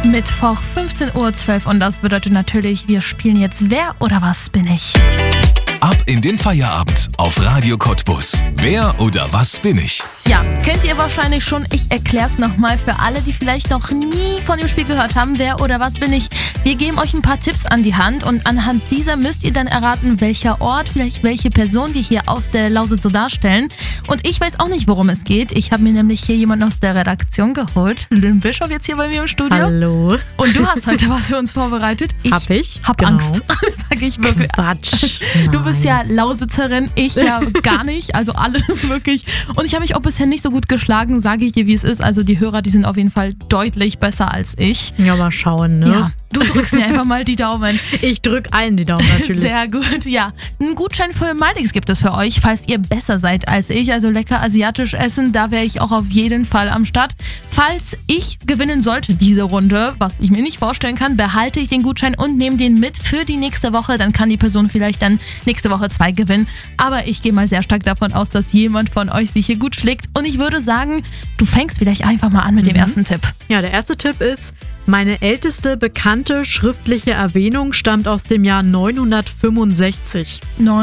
mit vor 15:12 Uhr und das bedeutet natürlich, wir spielen jetzt Wer oder was bin ich? Ab in den Feierabend auf Radio Cottbus. Wer oder was bin ich? Ja, kennt ihr wahrscheinlich schon. Ich erkläre es nochmal für alle, die vielleicht noch nie von dem Spiel gehört haben. Wer oder was bin ich? Wir geben euch ein paar Tipps an die Hand und anhand dieser müsst ihr dann erraten, welcher Ort, vielleicht welche Person wir hier aus der Lausitz so darstellen. Und ich weiß auch nicht, worum es geht. Ich habe mir nämlich hier jemanden aus der Redaktion geholt. Lynn Bischof jetzt hier bei mir im Studio. Hallo. Und du hast heute was für uns vorbereitet. Ich hab genau. Angst, sage ich wirklich. Quatsch. Du bist ja Lausitzerin, ich ja gar nicht, also alle wirklich. Und ich habe mich auch bisher nicht so gut geschlagen, sage ich dir, wie es ist. Also die Hörer, die sind auf jeden Fall deutlich besser als ich. Ja, mal schauen, ne? Ja, du drückst mir einfach mal die Daumen. Ich drück allen die Daumen natürlich. Sehr gut, ja. Einen Gutschein für Maldix gibt es für euch, falls ihr besser seid als ich. Also lecker asiatisch essen, da wäre ich auch auf jeden Fall am Start. Falls ich gewinnen sollte diese Runde, was ich mir nicht vorstellen kann, behalte ich den Gutschein und nehme den mit für die nächste Woche. Dann kann die Person vielleicht dann nächste Woche 2 gewinnen. Aber ich gehe mal sehr stark davon aus, dass jemand von euch sich hier gut schlägt. Und ich würde sagen, du fängst vielleicht einfach mal an mit dem ersten Tipp. Ja, der erste Tipp ist, meine älteste bekannte schriftliche Erwähnung stammt aus dem Jahr 965.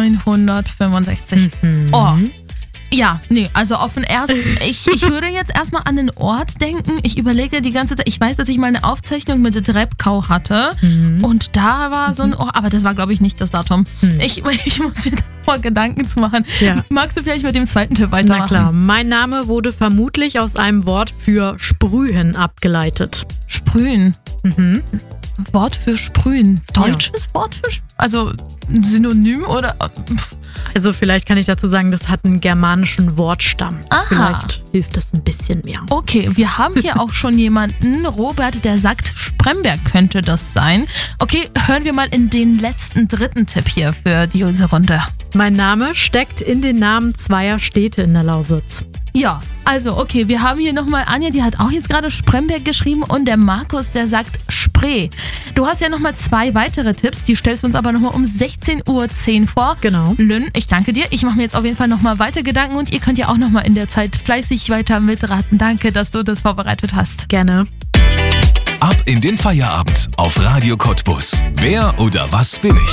965. Oh. Ja, nee, also auf den ersten, ich würde jetzt erstmal an den Ort denken. Ich überlege die ganze Zeit, ich weiß, dass ich mal eine Aufzeichnung mit Drepkau hatte und da war so ein Ort, aber das war, glaube ich, nicht das Datum. Ich muss mir da mal Gedanken zu machen. Ja. Magst du vielleicht mit dem zweiten Tipp weitermachen? Na klar, mein Name wurde vermutlich aus einem Wort für Sprühen abgeleitet. Sprühen. Wort für Sprühen. Deutsches Wort für Sprühen? Also ein Synonym oder? Also vielleicht kann ich dazu sagen, das hat einen germanischen Wortstamm. Aha. Vielleicht hilft das ein bisschen mehr. Okay, wir haben hier auch schon jemanden, Robert, der sagt, Spremberg könnte das sein. Okay, hören wir mal in den letzten dritten Tipp hier für diese Runde. Mein Name steckt in den Namen zweier Städte in der Lausitz. Ja, also okay, wir haben hier nochmal Anja, die hat auch jetzt gerade Spremberg geschrieben und der Markus, der sagt Spree. Du hast ja nochmal 2 weitere Tipps, die stellst du uns aber nochmal um 16:10 Uhr vor. Genau. Lynn, ich danke dir. Ich mache mir jetzt auf jeden Fall nochmal weiter Gedanken und ihr könnt ja auch nochmal in der Zeit fleißig weiter mitraten. Danke, dass du das vorbereitet hast. Gerne. Ab in den Feierabend auf Radio Cottbus. Wer oder was bin ich?